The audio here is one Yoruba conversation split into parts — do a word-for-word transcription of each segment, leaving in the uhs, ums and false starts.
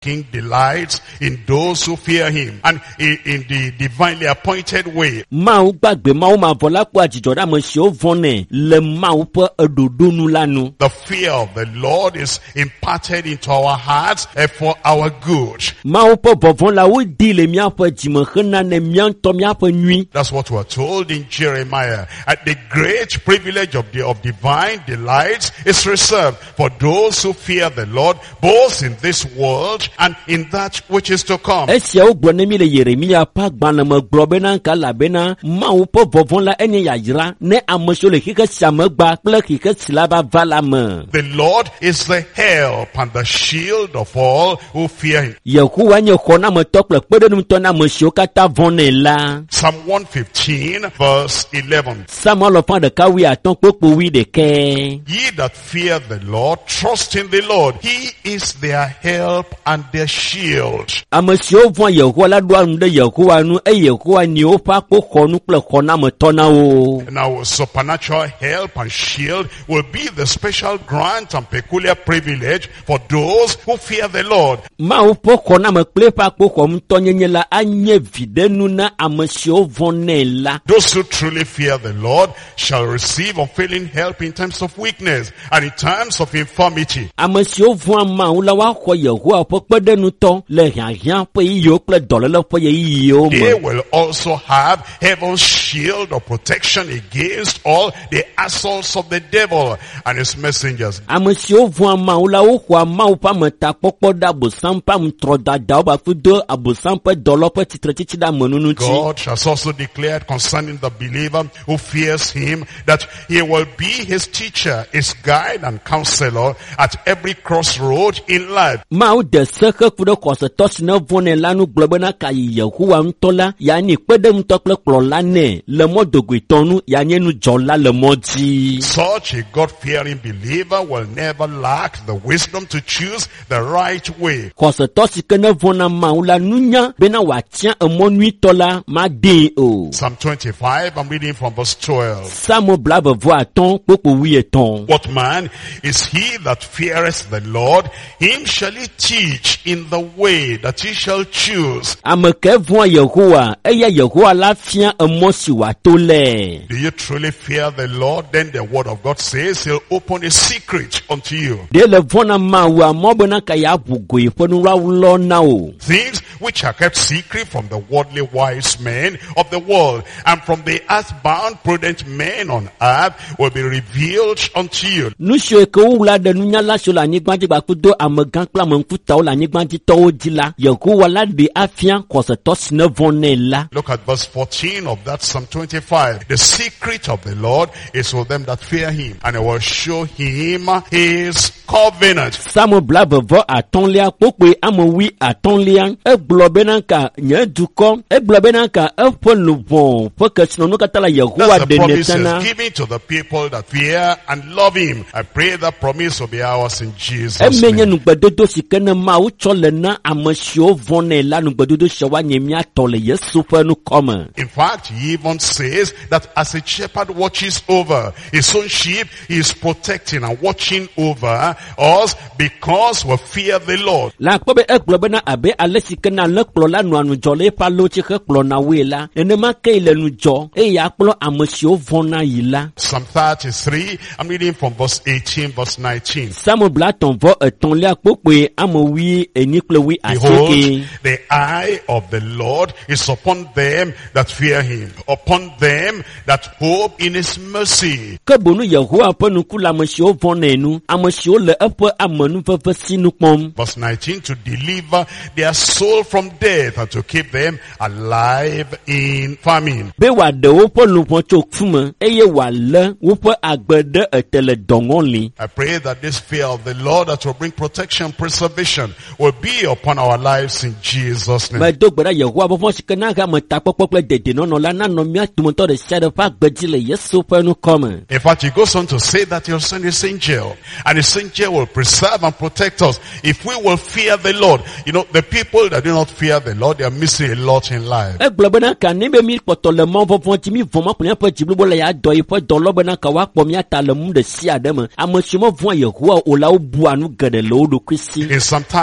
King delights in those who fear him and in, in the divinely appointed way. Mau gbàgbé mau ma vola kwa jijoda mo se o vone le mau pe edodonu lanu. The fear of the Lord is imparted into our hearts and for our good. Mau pe bovon la wo di le mia pe jime khana ne mia to mia pe nui. That's what we're told in Jeremiah. At the great privilege of the of divine delights is reserved for those who fear the Lord, both in this world and in that which is to come. Esia o gbɔ ne mi le Yeremia pa gbalẽ me gblɔ bena ka labena Mawu ƒe vɔvɔ̃ la enye yayra ne ame siwo le xexe sia me gba kple xexe si la va va la me. The Lord is the help and the shield of all who fear him. Yehowa nye xɔnametɔ kple kpeɖeŋutɔ na ame siwo katã vɔ̃nɛ la. Psalm one fifteen verse eleven. Samuel ƒe ɖeka wi atɔ̃ kpokpo wi ɖeke. Ye that fear the Lord, trust in the Lord. He is their help and their shield. Ame siwo vɔ̃ Yehowa la ɖoa nu ɖe Yehowa nu eye Yehowa nye woƒe akpoxɔnu kple xɔnametɔ na wo. Now supernatural help and shield will be the special grant and peculiar privilege for those who fear the Lord. Mawu ƒe xɔname kple eƒe akpoxɔnutɔ nyenye la anye viɖenu na ame siwo vɔ̃nɛ la. Those who truly fear the Lord shall receive unfailing help in times of weakness and in times of infirmity. Ame siwo vɔ̃a Mawu la woaxɔ Yehowa ƒe kpeɖeŋutɔ le hiahiã ƒe yiyiwo kple dɔléle ƒe yiyiwo They me. will also have heaven's shield of protection against all the assaults of the devil and his messengers. Ame siwo vɔ̃a Mawu la woxɔa Mawu ƒe ametakpɔkpɔ ɖe abosam ƒe ametrɔdadawo bafi do abosam ƒe dɔlɔ ƒe tsitretsitsi ɖe amenunu ŋuti. God has also declared concerning the believer who fears him that he will be his teacher, his guide and counselor at every crossroad in life. Mawu de se xe ku ɖe xɔsetɔ si ne vɔ̃nɛ la nu gblɔ bena kayi Yehowa ŋutɔ la yeanye kpeɖeŋutɔ kple kplɔla nɛ le mɔdogoetɔ nu yeanye nudzɔla le mɔ dzi. Such a God-fearing believer will never lack the wisdom to choose the right way. Xɔsetɔ si ke ne vɔ̃na Mawu la nunya bena wòatia emɔ nyuitɔ la maɖee o. Psalm twenty-five, I'm reading from verse twelve. Samuel blaeve atɔ̃ kpokpo wi etɔ̃. What man is he that feareth the Lord? Him shall he teach in the way that he shall choose. Ame ke vɔ̃a Yehowa eya Yehowa la fia emɔ si wòato lɛ. Do you truly fear the Lord? Then the word of God says he'll open a secret unto you. Ɖe le vɔ̃na Mawu mɔ bena ka yeaʋu goe ƒe nuwɔwɔ na wo. Things which are kept secret from the worldly wise men of the world and from the earthbound prudent men on earth will be revealed unto you. Nu siwo ke wowla ɖe nunyala siwo le anyigba dzi gbakudo amegã kple ame ŋkutawo le anyigba dzitɔwo dzi la, Yehowa la ɖe afia xɔsetɔ si ne vɔ̃nɛ la. Look at verse fourteen of that Psalm twenty-five. The secret of the Lord is for them that fear him, and I will show him his covenant. Samuel blaeve atɔ̃lia kpokpoe ame wi atɔ̃lia egblɔ bena ka nye dukɔ egblɔ bena ka eƒe luʋɔ ƒe kesinɔnu katã le Yehowa That's the ɖe promise netana. he's giving to the people that fear and love him. I pray that promise will be ours in Jesus' Eme nye name. nugbedodo si ke ne Mawu tsɔ le na ame siwo vɔ̃nɛ la nugbedodo sia woanye míatɔ le Yesu ƒe nukɔme. In fact, he even says that as a shepherd watches over his own sheep, he is protecting and watching over us because we fear the Lord. La akpɔ be egblɔ bena abe ale si ke na alẽ kplɔla nɔa nudzɔ le eƒe alo tsi hekplɔna woe la, nenema ke le nudzɔ eye akplɔ ame siwo vɔ̃na yi la. Psalm thirty-three, I'm reading from verse eighteen, verse nineteen. Samuel blatɔ̃ vɔ etɔ̃lia kpokpoe ame wi enyi kple wi Behold, asieke. the eye of the Lord is upon them that fear him, upon them that hope in his mercy. Ke bonu Yehowa ƒe nuku le ame siwo vɔ̃nɛ nu, ame siwo le eƒe amenuveve sinu kpɔm. Verse nineteen, to deliver their soul from death and to keep them alive in famine. Be wòaɖe woƒe luʋɔ tso ku me eye wòalé woƒe agbe ɖe ete le dɔŋɔli. I pray that this fear of the Lord that will bring protection and preservation will be upon our lives in Jesus' name. Medo gbe ɖa Yehowa vɔvɔ si ke na he ametakpɔkpɔ kple dedienɔnɔ la nanɔ mía dometɔ ɖe sia ɖe ƒe agbe dzi le Yesu ƒe nukɔme. In fact, he goes on to say that he'll send his angel, and his angel will preserve and protect us if we will fear the Lord. You know, the people that do not fear the Lord, they are missing a lot in life. Egblɔ bena ka ne be mí kpɔtɔ le mɔ vɔvɔ dzi mí vɔ makplɔ míaƒe dziblibo le ya dɔ yi ƒe dɔlɔ bena ka woakpɔ mía ta le mu ɖe sia ɖe me. Ame siwo mevɔ̃a Yehowa o la wobua nu geɖe le wo ɖokui si. In Psalm thirty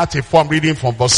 thirty-four, I'm reading from verse